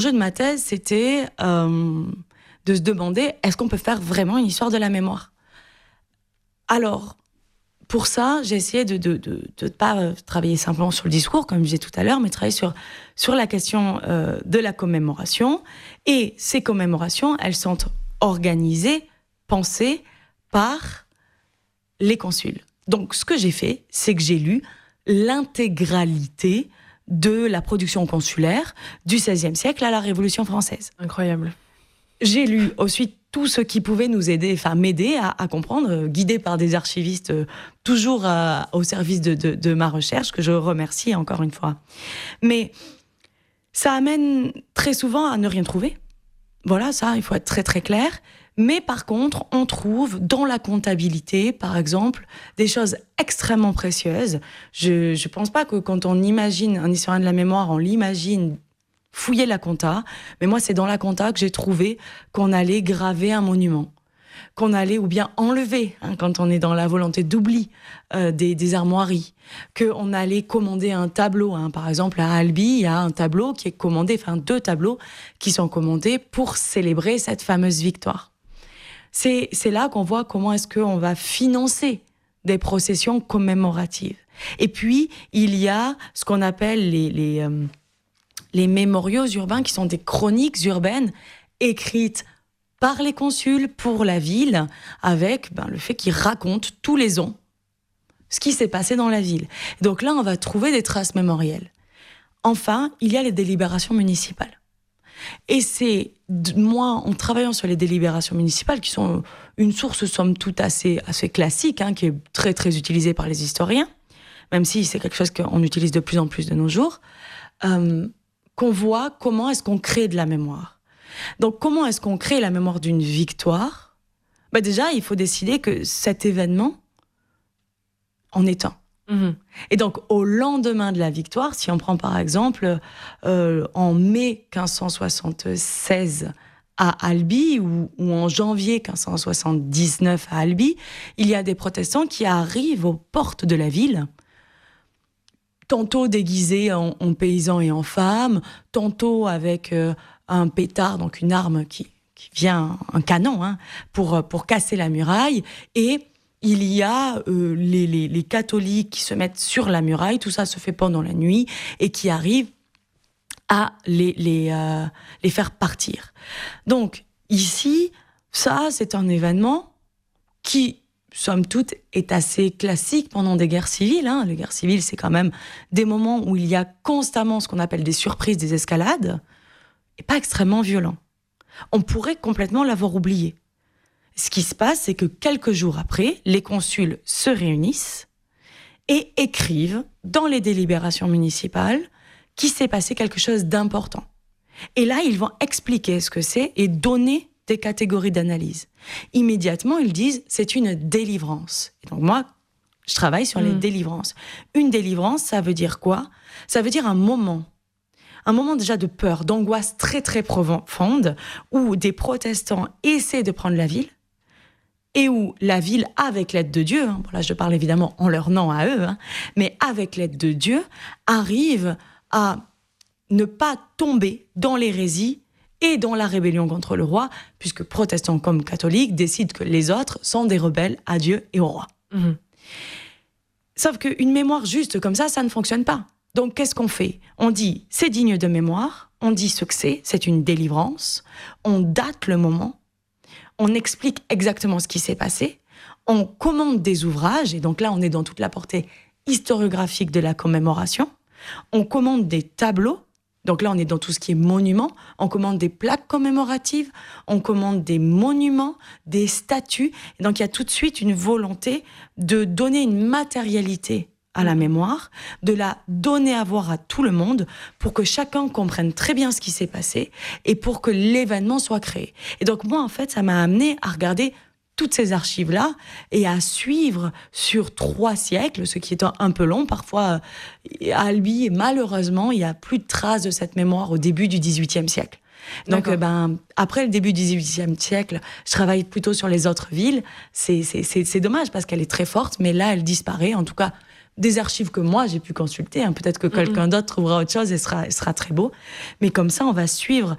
L'enjeu de ma thèse, c'était de se demander, est-ce qu'on peut faire vraiment une histoire de la mémoire ? Alors, pour ça, j'ai essayé de ne pas travailler simplement sur le discours, comme je disais tout à l'heure, mais travailler sur la question de la commémoration. Et ces commémorations, elles sont organisées, pensées par les consuls. Donc, ce que j'ai fait, c'est que j'ai lu l'intégralité de la production consulaire du XVIe siècle à la Révolution française. Incroyable. J'ai lu ensuite tout ce qui pouvait nous aider, enfin m'aider à comprendre, guidé par des archivistes toujours au service de ma recherche, que je remercie encore une fois. Mais ça amène très souvent à ne rien trouver. Voilà, ça, il faut être très très clair. Mais par contre, on trouve dans la comptabilité, par exemple, des choses extrêmement précieuses. Je ne pense pas que quand on imagine un historien de la mémoire, on l'imagine fouiller la compta. Mais moi, c'est dans la compta que j'ai trouvé qu'on allait graver un monument, qu'on allait ou bien enlever, quand on est dans la volonté d'oubli des armoiries, qu'on allait commander un tableau. Par exemple, à Albi, il y a un tableau qui est commandé, enfin 2 tableaux qui sont commandés pour célébrer cette fameuse victoire. C'est là qu'on voit comment est-ce qu'on va financer des processions commémoratives. Et puis, il y a ce qu'on appelle les mémoriaux urbains, qui sont des chroniques urbaines écrites par les consuls pour la ville, avec le fait qu'ils racontent tous les ans ce qui s'est passé dans la ville. Donc là, on va trouver des traces mémorielles. Enfin, il y a les délibérations municipales. Et c'est, moi, en travaillant sur les délibérations municipales, qui sont une source, somme toute, assez classique, qui est très, très utilisée par les historiens, même si c'est quelque chose qu'on utilise de plus en plus de nos jours, qu'on voit comment est-ce qu'on crée de la mémoire. Donc, comment est-ce qu'on crée la mémoire d'une victoire ? Déjà, il faut décider que cet événement en est un. Et donc, au lendemain de la victoire, si on prend par exemple en mai 1576 à Albi ou en janvier 1579 à Albi, il y a des protestants qui arrivent aux portes de la ville, tantôt déguisés en paysans et en femmes, tantôt avec un pétard, donc une arme qui vient, un canon, pour casser la muraille, et il y a les catholiques qui se mettent sur la muraille, tout ça se fait pendant la nuit, et qui arrivent à les faire partir. Donc, ici, ça, c'est un événement qui, somme toute, est assez classique pendant des guerres civiles. Les guerres civiles, c'est quand même des moments où il y a constamment ce qu'on appelle des surprises, des escalades, et pas extrêmement violents. On pourrait complètement l'avoir oublié. Ce qui se passe, c'est que quelques jours après, les consuls se réunissent et écrivent dans les délibérations municipales qu'il s'est passé quelque chose d'important. Et là, ils vont expliquer ce que c'est et donner des catégories d'analyse. Immédiatement, ils disent c'est une délivrance. Et donc moi, je travaille sur les délivrances. Une délivrance, ça veut dire quoi ? Ça veut dire un moment déjà de peur, d'angoisse très très profonde, où des protestants essaient de prendre la ville, et où la ville, avec l'aide de Dieu, là je parle évidemment en leur nom à eux, mais avec l'aide de Dieu, arrive à ne pas tomber dans l'hérésie et dans la rébellion contre le roi, puisque protestants comme catholiques décident que les autres sont des rebelles à Dieu et au roi. Sauf qu'une mémoire juste comme ça ne fonctionne pas. Donc qu'est-ce qu'on fait ? On dit c'est digne de mémoire, on dit ce que c'est une délivrance, on date le moment, on explique exactement ce qui s'est passé, on commande des ouvrages, et donc là on est dans toute la portée historiographique de la commémoration, on commande des tableaux, donc là on est dans tout ce qui est monuments, on commande des plaques commémoratives, on commande des monuments, des statues, et donc il y a tout de suite une volonté de donner une matérialité à la mémoire, de la donner à voir à tout le monde pour que chacun comprenne très bien ce qui s'est passé et pour que l'événement soit créé. Et donc moi, en fait, ça m'a amené à regarder toutes ces archives-là et à suivre sur 3 siècles, ce qui est un peu long. Parfois, à Albi, malheureusement, il n'y a plus de traces de cette mémoire au début du XVIIIe siècle. Donc, après le début du XVIIIe siècle, je travaille plutôt sur les autres villes. C'est dommage parce qu'elle est très forte, mais là, elle disparaît. En tout cas, des archives que moi, j'ai pu consulter. Peut-être que quelqu'un d'autre trouvera autre chose et sera très beau. Mais comme ça, on va suivre